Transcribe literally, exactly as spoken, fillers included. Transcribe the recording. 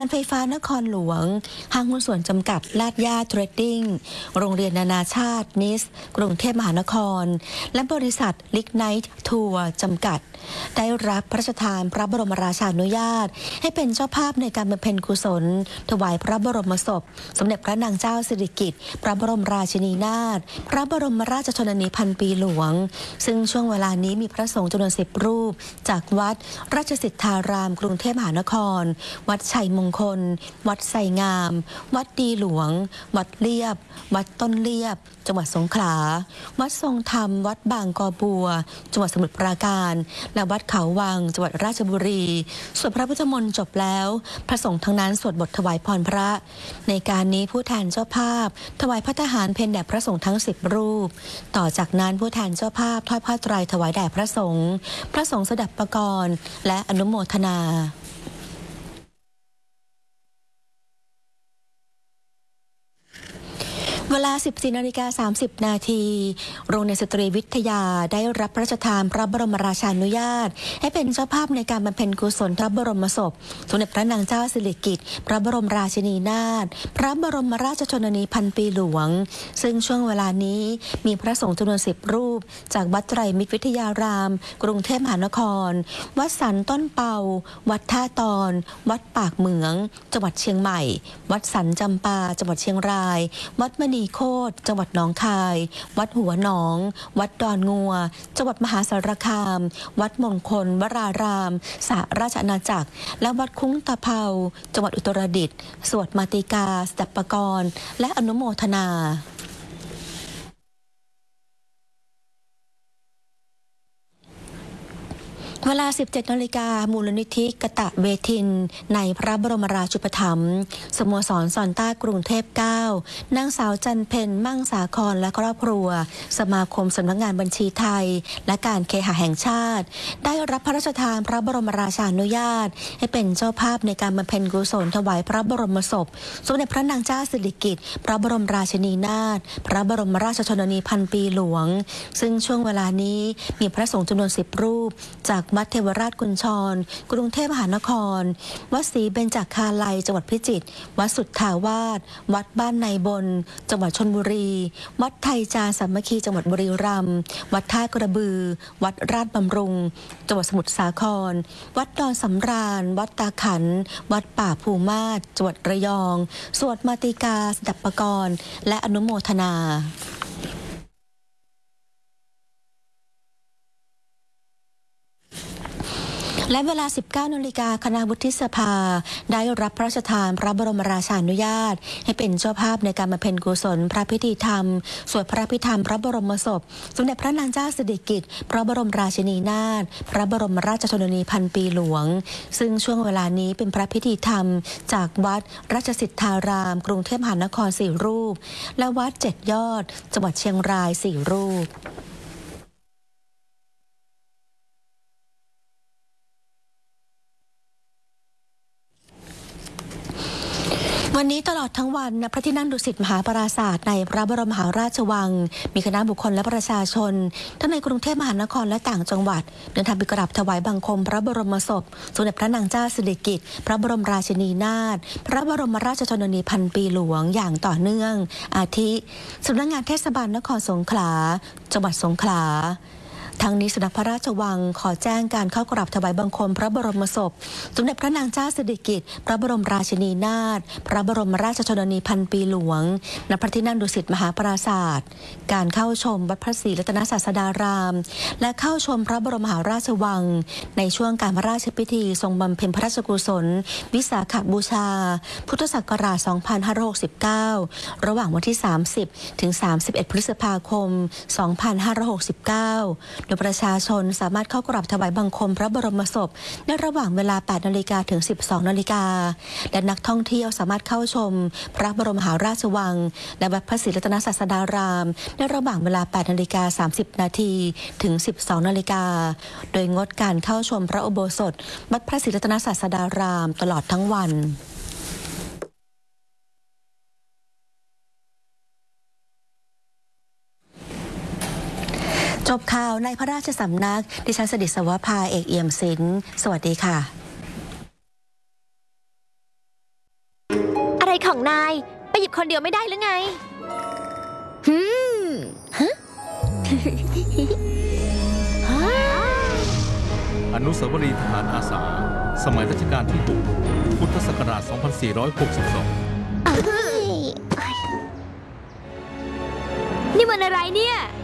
การไฟฟ้านครหลวงห้างหุ้นส่วนจำกัดลาดย่าเทรดดิ้งโรงเรียนนานาชาตินิสกรุงเทพมหานครและบริษัทลิกไนท์ทัวร์จำกัดได้รับพระราชทานพระบรมราชานุญาตให้เป็นเจ้าภาพในการบำเพ็ญกุศลถวายพระบรมศพสมเด็จพระนางเจ้าสิริกิติ์พระบรมราชินีนาถพระบรมราชชนนีพันปีหลวงซึ่งช่วงเวลานี้มีพระสงฆ์จำนวนสิบรูปจากวัดราชสิทธารามกรุงเทพมหานครวัดชัยมงคลวัดไสงามวัดดีหลวงวัดเลียบวัดต้นเลียบจังหวัดสงขลาวัดทรงธรรมวัดบางกอบัวจังหวัดสมุทรปราการและวัดเขาวังจังหวัดราชบุรีสวดพระพุทธมนต์จบแล้วพระสงฆ์ทั้งนั้นสวดบทถวายพรพระในการนี้ผู้แทนเจ้าภาพถวายพระทหารเพลแด่พระสงฆ์ทั้งสิบรูปต่อจากนั้นผู้แทนเจ้าภาพทอดผ้าไตรถวายแด่พระสงฆ์พระสงฆ์สดับประกรณ์และอนุโมทนาเวลา สิบสี่นาฬิกาสามสิบนาที โรงเรียนสตรีวิทยาได้รับพระราชทานพระบรมราชานุญาตให้เป็นเจ้าภาพในการบำเพ็ญกุศลพระบรมศพสมเด็จพระนางเจ้าสิริกิติ์พระบรมราชินีนาถพระบรมราชชนนีพันปีหลวงซึ่งช่วงเวลานี้มีพระสงฆ์จำนวนสิบรูปจากวัดไตรมิตรวิทยารามกรุงเทพมหานครวัดสันต้นเปาวัดท่าตอนวัดปากเหมืองจังหวัดเชียงใหม่วัดสันจำปาจังหวัดเชียงรายวัดมณีโคตรจังหวัดหนองคายวัดหัวหนองวัดดอนงัวจังหวัดมหาสารคามวัดมงคลวรารามสหราชอาณาจักรและวัดคุ้งตะเภาจังหวัดอุตรดิตถ์สวดมาติกาสดับประกรณ์และอนุโมทนาเวลา สิบเจ็ดนาฬิกา มูลนิธิกตเวทินในพระบรมราชูปถัมภ์สโมสรซอนต้ากรุงเทพเก้านางสาวจันเพ็ญมั่งสาครและครอบครัวสมาคมสำนักงานบัญชีไทยและการเคหะแห่งชาติได้รับพระราชทานพระบรมราชานุญาตให้เป็นเจ้าภาพในการบำเพ็ญกุศลถวายพระบรมศพสมเด็จพระนางเจ้าสิริกิติ์พระบรมราชินีนาถพระบรมราชชนนีพันปีหลวงซึ่งช่วงเวลานี้มีพระสงฆ์จำนวนสิบรูปจากวัดเทวราชกุญชรกรุงเทพมหานครวัดศรีเบญจคาลัยจังหวัดพิจิตรวัดสุทธาวาสวัดบ้านในบนจังหวัดชลบุรีวัดไทยจาสามัคคีจังหวัดบุรีรัมย์วัดท่ากระบือวัดราชบำรุงจังหวัดสมุทรสาครวัดดอนสำราญวัดตาขันวัดป่าภูมาศจังหวัดระยองสวดมาติกาสดับประกรณ์และอนุโมทนาและเวลา สิบเก้านาฬิกา คณะวุฒิสภาได้รับพระราชทานพระบรมราชานุญาตให้เป็นเจ้าภาพในการบำเพ็ญกุศลพระพิธีธรรมสวดพระพิธรรมพระบรมศพสมเด็จพระนางเจ้าสิริกิติ์พระบรมราชินีนาถพระบรมราชชนนีพันปีหลวงซึ่งช่วงเวลานี้เป็นพระพิธีธรรมจากวัดราชสิทธารามกรุงเทพมหานครสี่รูปและวัดเจ็ดยอดจังหวัดเชียงรายสี่รูปวันนี้ตลอดทั้งวันณพระที่นั่งดุสิตมหาปราสาทในพระบรมมหาราชวังมีคณะบุคคลและประชาชนทั้งในกรุงเทพมหานครและต่างจังหวัดเดินทางไปกราบถวายบังคมพระบรมศพสมเด็จพระนางเจ้าสิริกิติ์พระบรมราชินีนาถพระบรมราชชนนีพันปีหลวงอย่างต่อเนื่องอาทิสำนักงานเทศบาลนครสงขลาจังหวัดสงขลาทั้งนี้สำนักพระราชวังขอแจ้งการเข้ากราบถวายบังคมพระบรมศพสมเด็จพระนางเจ้าสิริกิติ์พระบรมราชินีนาถพระบรมราชชนนีพันปีหลวงณพระที่นั่งดุสิตมหาปราสาทการเข้าชมวัดพระศรีรัตนศาสดารามและเข้าชมพระบรมมหาราชวังในช่วงการพระราชพิธีทรงบำเพ็ญพระราชกุศลวิสาขบูชาพุทธศักราชสองพันห้าร้อยหกสิบเก้าระหว่างวันที่สามสิบถึงสามสิบเอ็ดพฤษภาคมสองพันห้าร้อยหกสิบเก้าโดยประชาชนสามารถเข้ากราบถวายบังคมพระบรมศพในระหว่างเวลา แปดนาฬิกา ถึง สิบสองนาฬิกาและนักท่องเที่ยวสามารถเข้าชมพระบรมมหาราชวังและวัดพระศรีรัตนศาสดารามในระหว่างเวลา แปดนาฬิกาสามสิบนาที ถึง สิบสองนาฬิกาโดยงดการเข้าชมพระอุโบสถวัดพระศรีรัตนศาสดารามตลอดทั้งวันจบข่าวในพระราชสำนักดิฉันสดิษวภาเอกเอี่ยมศิลป์สวัสดีค่ะอะไรของนายไปหยิบคนเดียวไม่ได้หรือไงฮึมฮะอนุสาวรีย์ทหารอาสาสมัยรัชกาลที่หกพุทธศักราช สองพันสี่ร้อยหกสิบสองนี่มันอะไรเนี่ย